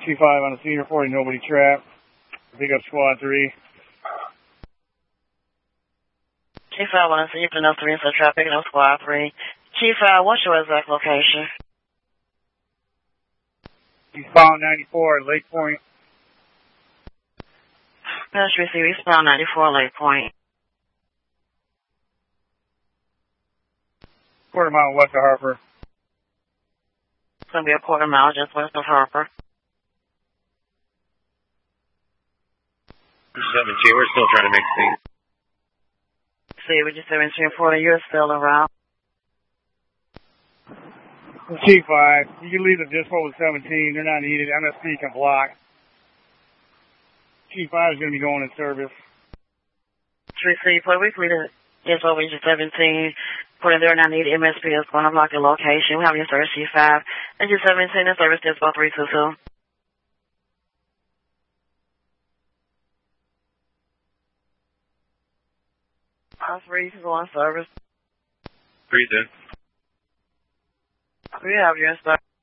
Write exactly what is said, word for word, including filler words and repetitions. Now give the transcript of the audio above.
Two five on the scene, reporting nobody trapped. Pick up squad three. Chief five on the scene, picking up three, so trap, picking up squad three. Chief five, what's your exact location? Eastbound ninety-four, Lake Point. Pass receive eastbound ninety-four, Lake Point. Quarter mile west of Harper. It's going to be a quarter mile just west of Harper. seventeen, we're still trying to make speed. See, we just seventeen forty, you're still around. Chief five, you can leave the dispo with seventeen. They're not needed. M S P can block. Chief five is going to be going in service. Receive, for weekly to dispo with seventeen. Putting there not needed. M S P is going to block your location. We have your service Chief five. And your seventeen in service dispo three two two. House three is on service. Three two. We have your service.